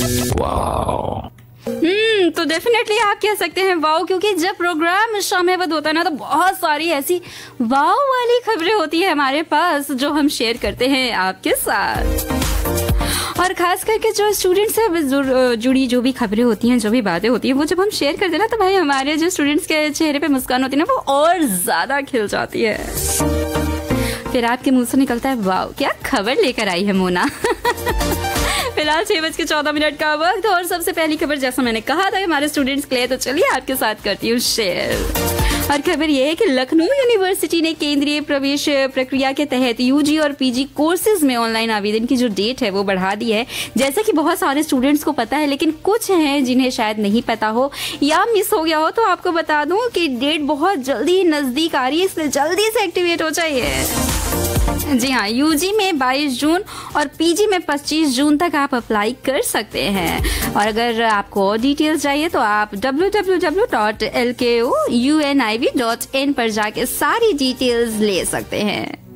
तो डेफिनेटली आप कह सकते हैं वाओ, क्योंकि जब प्रोग्राम शामेवद होता है ना तो बहुत सारी ऐसी वाओ वाली खबरें होती है हमारे पास जो हम शेयर करते हैं आपके साथ। और खास करके जो स्टूडेंट्स से जुड़ी जो भी खबरें होती हैं, जो भी बातें होती हैं, वो जब हम शेयर करते हैं ना तो भाई हमारे जो स्टूडेंट्स के चेहरे पे मुस्कान होती है ना वो और ज्यादा खिल जाती है। फिर आपके मुंह से निकलता है वाओ क्या खबर लेकर आई है मोना। फिलहाल 6:14 का वक्त, और सबसे पहली खबर जैसा मैंने कहा था हमारे स्टूडेंट्स के लिए, तो चलिए आपके साथ करती हूँ शेयर। और खबर ये है कि लखनऊ यूनिवर्सिटी ने केंद्रीय प्रवेश प्रक्रिया के तहत यूजी और पीजी कोर्सेज में ऑनलाइन आवेदन की जो डेट है वो बढ़ा दी है। जैसे कि बहुत सारे स्टूडेंट्स को पता है, लेकिन कुछ हैं जिन्हें शायद नहीं पता हो या मिस हो गया हो, तो आपको बता दूं कि डेट बहुत जल्दी नजदीक आ रही है, इसलिए जल्दी से एक्टिवेट हो जाइए। जी हाँ, यूजी में 22 जून और पीजी में 25 जून तक आप अप्लाई कर सकते हैं। और अगर आपको और डिटेल्स चाहिए तो आप www.lkouniv.in पर जाके सारी डिटेल्स ले सकते हैं।